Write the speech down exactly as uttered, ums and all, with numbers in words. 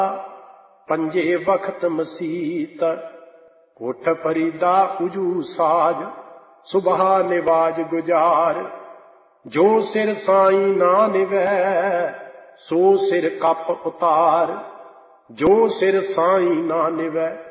पंजे वक्त मसीत उठ फरीदा उजू साज सुबह निवाज गुजार। जो सिर साई ना निवै सो सिर कप उतार। जो सिर साई ना निवै